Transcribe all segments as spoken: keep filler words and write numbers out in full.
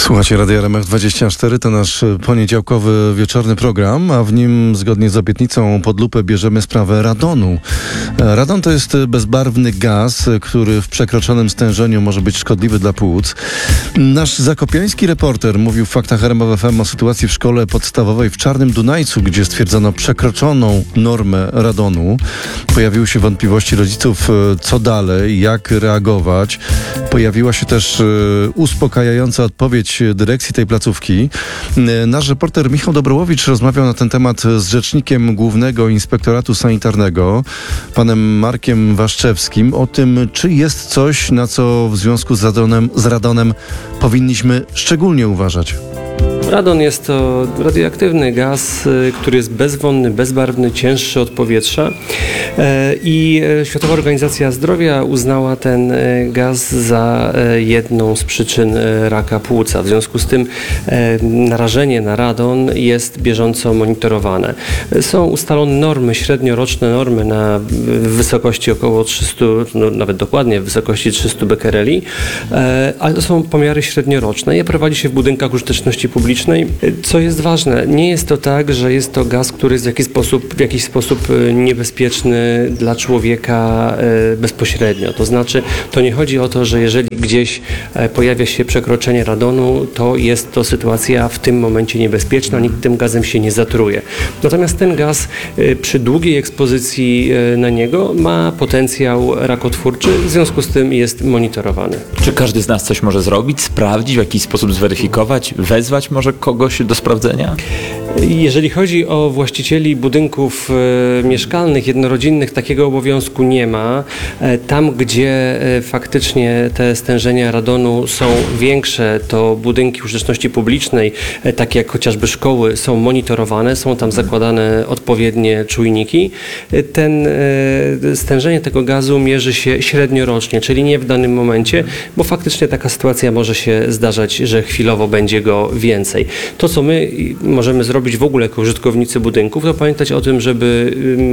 Słuchacie Radia R M F dwadzieścia cztery, to nasz poniedziałkowy wieczorny program, a w nim zgodnie z obietnicą pod lupę bierzemy sprawę radonu. Radon to jest bezbarwny gaz, który w przekroczonym stężeniu może być szkodliwy dla płuc. Nasz zakopiański reporter mówił w Faktach R M F F M o sytuacji w szkole podstawowej w Czarnym Dunajcu, gdzie stwierdzono przekroczoną normę radonu. Pojawiły się wątpliwości rodziców, co dalej, jak reagować. Pojawiła się też uspokajająca odpowiedź dyrekcji tej placówki. Nasz reporter Michał Dobrołowicz rozmawiał na ten temat z rzecznikiem Głównego Inspektoratu Sanitarnego, panem Markiem Waszczewskim, o tym, czy jest coś, na co w związku z radonem, z radonem powinniśmy szczególnie uważać. Radon jest to radioaktywny gaz, który jest bezwonny, bezbarwny, cięższy od powietrza i Światowa Organizacja Zdrowia uznała ten gaz za jedną z przyczyn raka płuca. W związku z tym narażenie na radon jest bieżąco monitorowane. Są ustalone normy, średnioroczne normy na wysokości około trzysta, no nawet dokładnie w wysokości trzysta bekereli, ale to są pomiary średnioroczne. Je prowadzi się w budynkach użyteczności publicznej. Co jest ważne, nie jest to tak, że jest to gaz, który jest w jakiś sposób, w jakiś sposób niebezpieczny dla człowieka bezpośrednio. To znaczy, to nie chodzi o to, że jeżeli gdzieś pojawia się przekroczenie radonu, to jest to sytuacja w tym momencie niebezpieczna, nikt tym gazem się nie zatruje. Natomiast ten gaz przy długiej ekspozycji na niego ma potencjał rakotwórczy, w związku z tym jest monitorowany. Czy każdy z nas coś może zrobić, sprawdzić, w jakiś sposób zweryfikować, wezwać może kogoś do sprawdzenia? Jeżeli chodzi o właścicieli budynków e, mieszkalnych, jednorodzinnych, takiego obowiązku nie ma. E, tam, gdzie e, faktycznie te stężenia radonu są większe, to budynki użyteczności publicznej, e, takie jak chociażby szkoły, są monitorowane, są tam zakładane odpowiednie czujniki. E, ten e, stężenie tego gazu mierzy się średniorocznie, czyli nie w danym momencie, bo faktycznie taka sytuacja może się zdarzać, że chwilowo będzie go więcej. To, co my możemy zrobić w ogóle jako użytkownicy budynków, to pamiętać o tym, żeby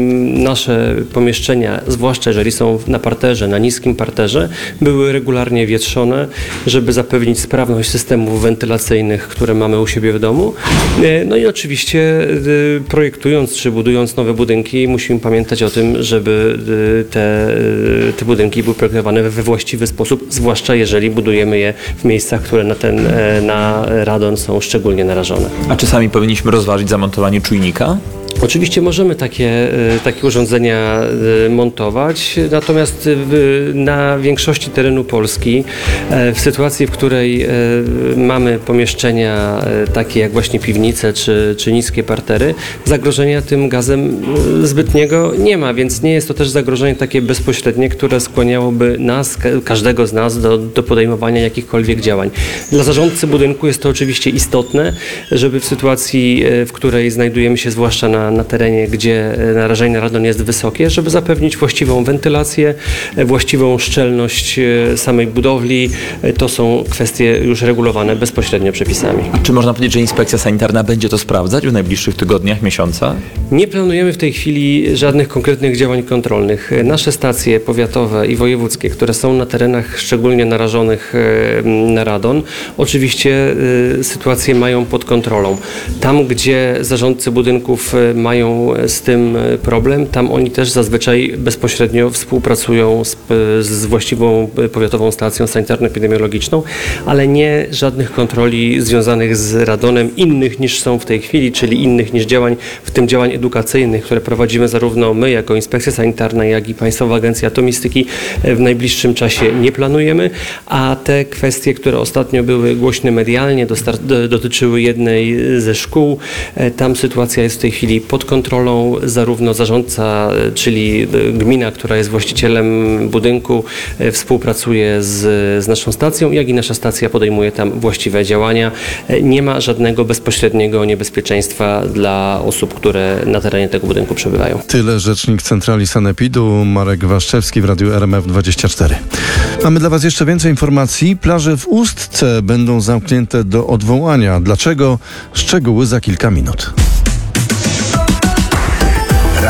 nasze pomieszczenia, zwłaszcza jeżeli są na parterze, na niskim parterze, były regularnie wietrzone, żeby zapewnić sprawność systemów wentylacyjnych, które mamy u siebie w domu. No i oczywiście projektując czy budując nowe budynki, musimy pamiętać o tym, żeby te, te budynki były projektowane we właściwy sposób, zwłaszcza jeżeli budujemy je w miejscach, które na ten na radon są szczególnie narażone. A czy sami powinniśmy rozważyć zamontowanie czujnika? Oczywiście możemy takie, takie urządzenia montować, natomiast na większości terenu Polski, w sytuacji, w której mamy pomieszczenia takie jak właśnie piwnice czy, czy niskie partery, zagrożenia tym gazem zbytniego nie ma, więc nie jest to też zagrożenie takie bezpośrednie, które skłaniałoby nas, każdego z nas do, do podejmowania jakichkolwiek działań. Dla zarządcy budynku jest to oczywiście istotne, żeby w sytuacji, w której znajdujemy się zwłaszcza na na terenie, gdzie narażenie na radon jest wysokie, żeby zapewnić właściwą wentylację, właściwą szczelność samej budowli. To są kwestie już regulowane bezpośrednio przepisami. Czy można powiedzieć, że inspekcja sanitarna będzie to sprawdzać w najbliższych tygodniach, miesiącach? Nie planujemy w tej chwili żadnych konkretnych działań kontrolnych. Nasze stacje powiatowe i wojewódzkie, które są na terenach szczególnie narażonych na radon, oczywiście sytuację mają pod kontrolą. Tam, gdzie zarządcy budynków mają z tym problem, tam oni też zazwyczaj bezpośrednio współpracują z, z właściwą powiatową stacją sanitarno-epidemiologiczną, ale nie żadnych kontroli związanych z radonem innych niż są w tej chwili, czyli innych niż działań, w tym działań edukacyjnych, które prowadzimy zarówno my jako Inspekcja Sanitarna, jak i Państwowa Agencja Atomistyki w najbliższym czasie nie planujemy, a te kwestie, które ostatnio były głośne medialnie, dostar- dotyczyły jednej ze szkół, tam sytuacja jest w tej chwili pod kontrolą, zarówno zarządca, czyli gmina, która jest właścicielem budynku, współpracuje z, z naszą stacją, jak i nasza stacja podejmuje tam właściwe działania. Nie ma żadnego bezpośredniego niebezpieczeństwa dla osób, które na terenie tego budynku przebywają. Tyle rzecznik Centrali Sanepidu Marek Waszczewski w Radiu R M F dwadzieścia cztery. Mamy dla Was jeszcze więcej informacji. Plaże w Ustce będą zamknięte do odwołania. Dlaczego? Szczegóły za kilka minut.